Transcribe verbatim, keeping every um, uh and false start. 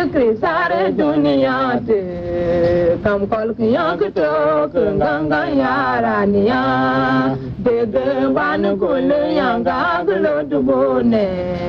krisare dunia te kam kol kiyan kuto kenganga yara niya dege ban kul yanga glo dubone